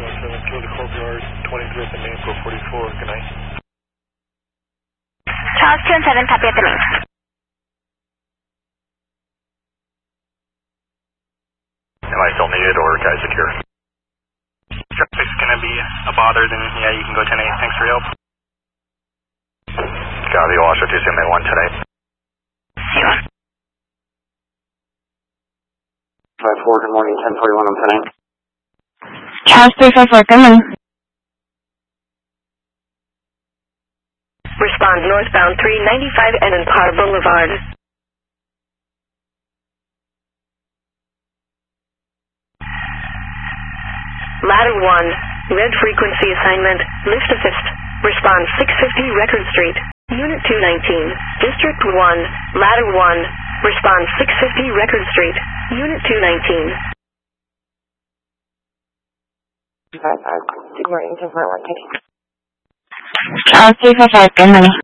7 Kill the Courtyard, 23 at the main, 444. Good night. Charles 2 and 7, copy at the main. Am I still needed or guys secure? Traffic's gonna be a bother, then yeah, you can go 10-8. Thanks for your help. Copy, Washoe 2 May 1 today. C1. 5-4, good morning, 1041 on 10-8. Charles 354, good morning. Respond northbound 395 Enenpar Boulevard. Ladder 1, red frequency assignment, lift assist. Respond 650 Record Street, Unit 219, District 1, Ladder 1, respond 650 Record Street, Unit 219. Good morning, 1041, Charles 355, good morning.